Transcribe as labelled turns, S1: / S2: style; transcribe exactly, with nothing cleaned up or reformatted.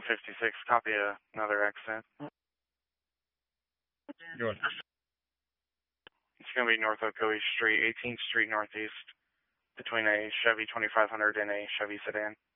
S1: fifty-six, copy uh, another accident.
S2: Good.
S1: It's going to be North Ocoee Street, eighteenth Street Northeast, between a Chevy twenty-five hundred and a Chevy sedan.